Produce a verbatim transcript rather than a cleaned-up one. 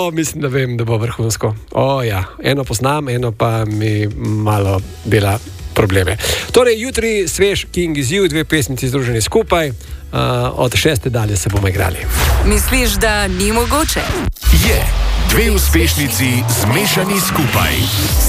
O, mislim, da vem, da bo vrhunsko. O, ja, eno poznam, eno pa mi malo dela probleme. Torej, jutri svež King is You, dve pesmici združeni skupaj, uh, od šeste dalje se bomo igrali. Misliš, da ni mogoče? Je, dve uspešnici zmešani skupaj.